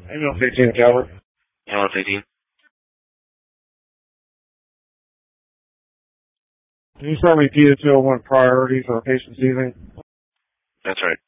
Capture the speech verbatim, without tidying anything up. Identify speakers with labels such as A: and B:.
A: Ambulance eighteen, Calvert.
B: Ambulance eighteen.
A: Can you start me P two oh one priority for patient seizing?
B: That's right.